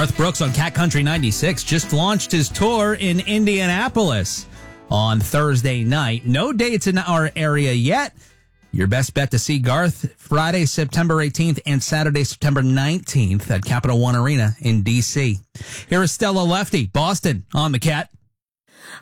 Garth Brooks on Cat Country 96 just launched his tour in Indianapolis on Thursday night. No dates in our area yet. Your best bet to see Garth Friday, September 18th and Saturday, September 19th at Capital One Arena in D.C. Here is Stella Lefty, Boston on the Cat.